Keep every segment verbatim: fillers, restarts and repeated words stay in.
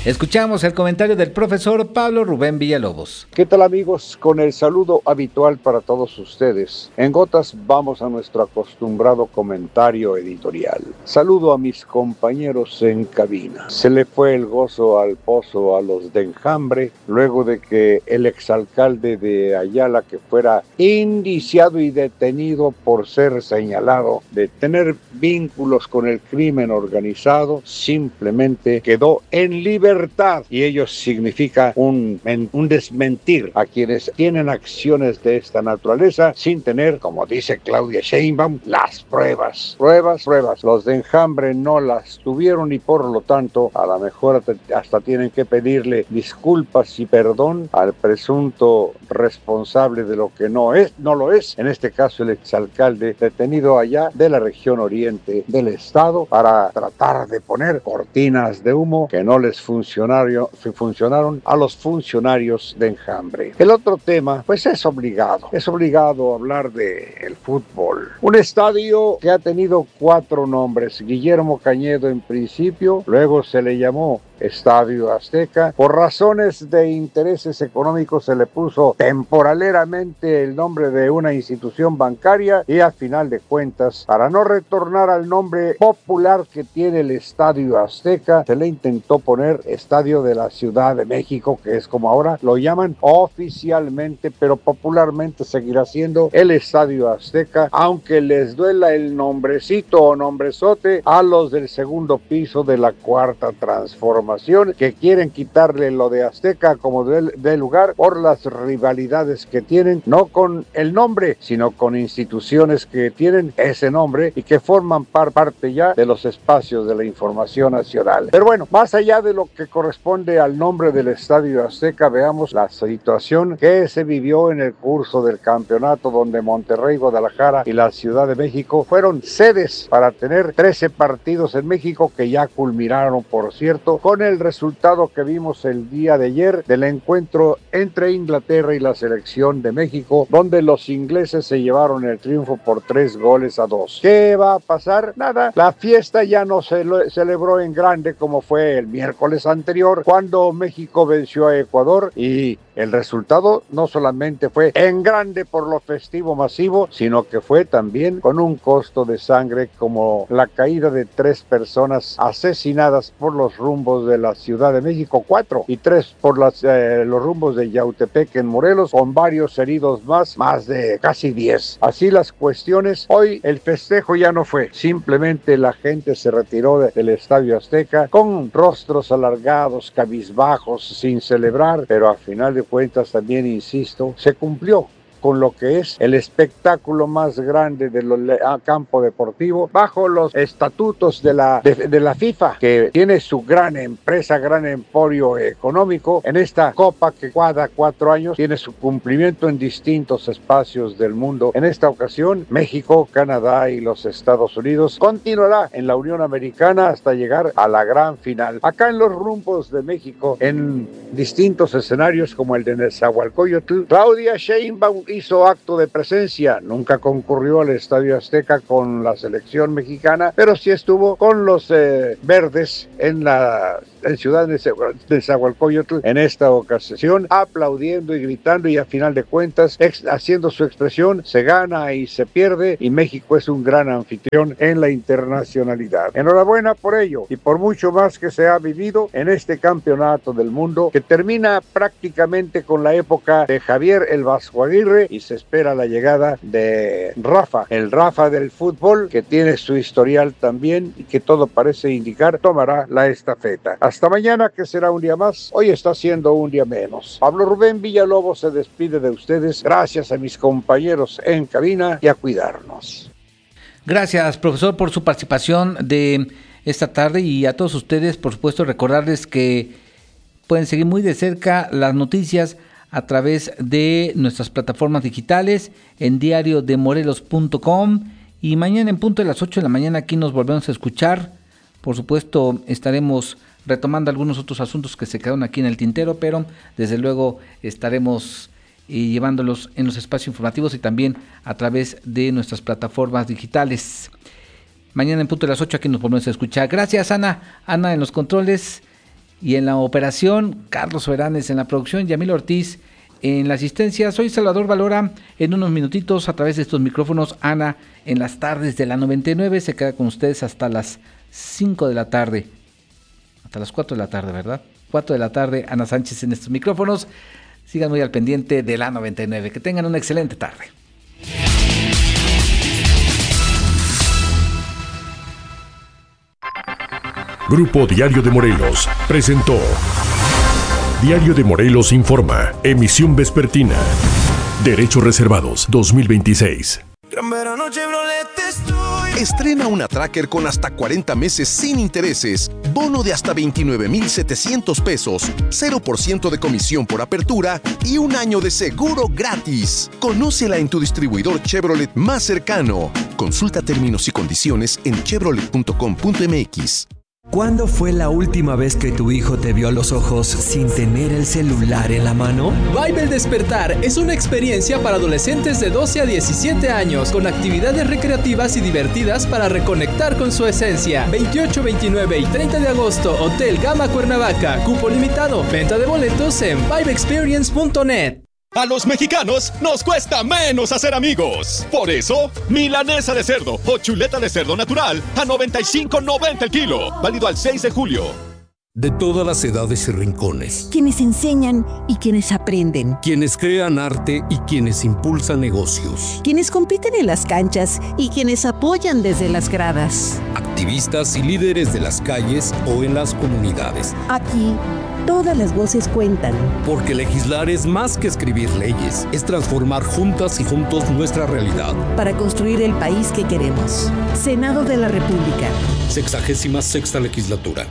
Escuchamos el comentario del profesor Pablo Rubén Villalobos. ¿Qué tal, amigos? Con el saludo habitual para todos ustedes. En gotas vamos a nuestro acostumbrado comentario editorial. Saludo a mis compañeros en cabina. Se le fue el gozo al pozo a los de Enjambre luego de que el exalcalde de Ayala, que fuera indiciado y detenido por ser señalado de tener vínculos con el crimen organizado, simplemente quedó en libertad. Y ello significa un, un desmentir a quienes tienen acciones de esta naturaleza sin tener, como dice Claudia Sheinbaum, las pruebas. Pruebas, pruebas. Los de Enjambre no las tuvieron y por lo tanto a lo mejor hasta tienen que pedirle disculpas y perdón al presunto responsable de lo que no es, no lo es. En este caso el exalcalde detenido allá de la región oriente del estado para tratar de poner cortinas de humo que no les funcionaron. funcionaron a los funcionarios de Enjambre. El otro tema, pues es obligado, es obligado a hablar de el fútbol. Un estadio que ha tenido cuatro nombres. Guillermo Cañedo en principio, luego se le llamó Estadio Azteca. Por razones de intereses económicos se le puso temporalmente el nombre de una institución bancaria y a final de cuentas, para no retornar al nombre popular que tiene el Estadio Azteca, se le intentó poner Estadio de la Ciudad de México, que es como ahora lo llaman oficialmente, pero popularmente seguirá siendo el Estadio Azteca, aunque les duela el nombrecito o nombrezote a los del segundo piso de la Cuarta Transformación, que quieren quitarle lo de Azteca como de, de lugar por las rivalidades que tienen, no con el nombre, sino con instituciones que tienen ese nombre y que forman par, parte ya de los espacios de la información nacional. Pero bueno, más allá de lo que corresponde al nombre del Estadio Azteca, veamos la situación que se vivió en el curso del campeonato, donde Monterrey, Guadalajara y la Ciudad de México fueron sedes para tener trece partidos en México, que ya culminaron, por cierto, con el resultado que vimos el día de ayer del encuentro entre Inglaterra y la selección de México, donde los ingleses se llevaron el triunfo por tres goles a dos. ¿Qué va a pasar? Nada, la fiesta ya no se celebró en grande como fue el miércoles anterior, cuando México venció a Ecuador, y el resultado no solamente fue en grande por lo festivo masivo, sino que fue también con un costo de sangre, como la caída de tres personas asesinadas por los rumbos de la Ciudad de México, cuatro, y tres por las, eh, los rumbos de Yautepec en Morelos, con varios heridos más, más de casi diez. Así las cuestiones. Hoy el festejo ya no fue, simplemente la gente se retiró de, del Estadio Azteca con rostros alargados, cabizbajos, sin celebrar, pero a final de cuentas también, insisto, se cumplió con lo que es el espectáculo más grande del campo deportivo, bajo los estatutos de la, de, de la FIFA, que tiene su gran empresa, gran emporio económico en esta copa que cada cuatro años tiene su cumplimiento en distintos espacios del mundo. En esta ocasión, México, Canadá y los Estados Unidos continuará en la Unión Americana hasta llegar a la gran final. Acá en los rumbos de México, en distintos escenarios como el de Nezahualcóyotl, Claudia Sheinbaum hizo acto de presencia. Nunca concurrió al Estadio Azteca con la selección mexicana, pero sí estuvo con los eh, verdes en la en Ciudad de Nezahualcóyotl en esta ocasión, aplaudiendo y gritando, y a final de cuentas ex, haciendo su expresión, se gana y se pierde, y México es un gran anfitrión en la internacionalidad. Enhorabuena por ello y por mucho más que se ha vivido en este campeonato del mundo, que termina prácticamente con la época de Javier el Vasco Aguirre, y se espera la llegada de Rafa, el Rafa del fútbol, que tiene su historial también y que todo parece indicar tomará la estafeta. Hasta mañana, que será un día más. Hoy está siendo un día menos. Pablo Rubén Villalobos se despide de ustedes. Gracias a mis compañeros en cabina y a cuidarnos. Gracias, profesor, por su participación de esta tarde, y a todos ustedes, por supuesto, recordarles que pueden seguir muy de cerca las noticias a través de nuestras plataformas digitales en diario de morelos punto com, y mañana en punto de las ocho de la mañana aquí nos volvemos a escuchar. Por supuesto, estaremos retomando algunos otros asuntos que se quedaron aquí en el tintero, pero desde luego estaremos eh, llevándolos en los espacios informativos y también a través de nuestras plataformas digitales. Mañana en punto de las ocho aquí nos volvemos a escuchar. Gracias, Ana. Ana en los controles. Y en la operación, Carlos Feranes. En la producción, Yamil Ortiz. En la asistencia, soy Salvador Valora. En unos minutitos, a través de estos micrófonos, Ana, en las tardes de la noventa y nueve, se queda con ustedes hasta las cinco de la tarde. Hasta las cuatro de la tarde, ¿verdad? cuatro de la tarde, Ana Sánchez en estos micrófonos. Sigan muy al pendiente de la noventa y nueve. Que tengan una excelente tarde. Grupo Diario de Morelos presentó Diario de Morelos Informa, emisión vespertina. Derechos reservados dos mil veintiséis. Gran verano Chevrolet estoy. Estrena una Tracker con hasta cuarenta meses sin intereses, bono de hasta veintinueve mil setecientos pesos, cero por ciento de comisión por apertura y un año de seguro gratis. Conócela en tu distribuidor Chevrolet más cercano. Consulta términos y condiciones en chevrolet punto com punto m x. ¿Cuándo fue la última vez que tu hijo te vio a los ojos sin tener el celular en la mano? Vibe el Despertar es una experiencia para adolescentes de doce a diecisiete años con actividades recreativas y divertidas para reconectar con su esencia. veintiocho, veintinueve y treinta de agosto, Hotel Gama Cuernavaca. Cupo limitado. Venta de boletos en vibe experience punto net. A los mexicanos nos cuesta menos hacer amigos. Por eso, milanesa de cerdo o chuleta de cerdo natural a noventa y cinco noventa el kilo. Válido al seis de julio. De todas las edades y rincones. Quienes enseñan y quienes aprenden. Quienes crean arte y quienes impulsan negocios. Quienes compiten en las canchas y quienes apoyan desde las gradas. Activistas y líderes de las calles o en las comunidades. Aquí, todas las voces cuentan. Porque legislar es más que escribir leyes, es transformar juntas y juntos nuestra realidad. Para construir el país que queremos. Senado de la República. Sexagésima sexta legislatura.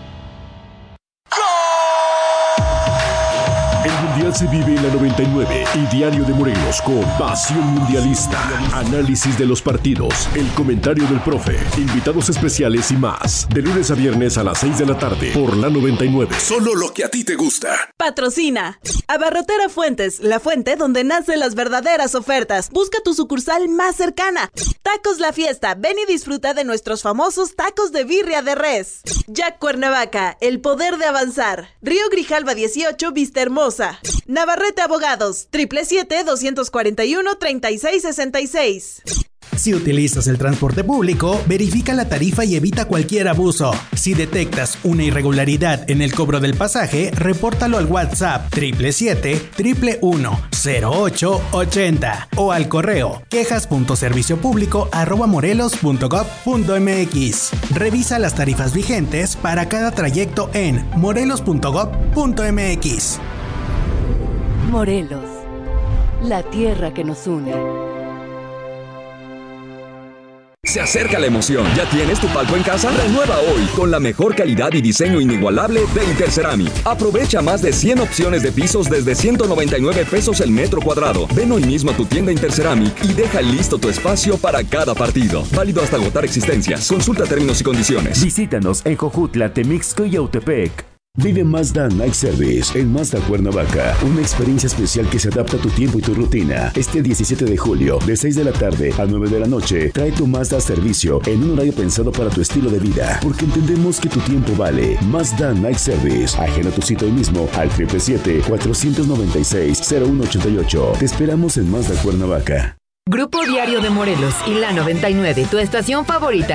El Mundial se vive en la noventa y nueve y Diario de Morelos con Pasión Mundialista. Análisis de los partidos, el comentario del profe, invitados especiales y más. De lunes a viernes a las seis de la tarde por la noventa y nueve. Solo lo que a ti te gusta. Patrocina Abarrotera Fuentes, la fuente donde nacen las verdaderas ofertas. Busca tu sucursal más cercana. Tacos La Fiesta, ven y disfruta de nuestros famosos tacos de birria de res. Jack Cuernavaca, el poder de avanzar. Río Grijalva dieciocho, Vista Hermosa. Navarrete Abogados, triple siete, doscientos cuarenta y uno, treinta y seis sesenta y seis. Si utilizas el transporte público, verifica la tarifa y evita cualquier abuso. Si detectas una irregularidad en el cobro del pasaje, repórtalo al WhatsApp triple siete, triple uno, cero ocho ochenta o al correo quejas punto servicio público arroba morelos punto gob punto m x. Revisa las tarifas vigentes para cada trayecto en morelos punto gob punto m x. Morelos, la tierra que nos une. Se acerca la emoción. ¿Ya tienes tu palco en casa? Renueva hoy con la mejor calidad y diseño inigualable de Interceramic. Aprovecha más de cien opciones de pisos desde ciento noventa y nueve pesos el metro cuadrado. Ven hoy mismo a tu tienda Interceramic y deja listo tu espacio para cada partido. Válido hasta agotar existencias. Consulta términos y condiciones. Visítanos en Jojutla, Temixco y Yautepec. Vive Mazda Night Service en Mazda Cuernavaca, una experiencia especial que se adapta a tu tiempo y tu rutina. Este diecisiete de julio, de seis de la tarde a nueve de la noche, trae tu Mazda a servicio en un horario pensado para tu estilo de vida, porque entendemos que tu tiempo vale. Mazda Night Service, agenda tu cita hoy mismo al siete siete siete, cuatro nueve seis, cero uno ocho ocho. Te esperamos en Mazda Cuernavaca. Grupo Diario de Morelos y la noventa y nueve, tu estación favorita.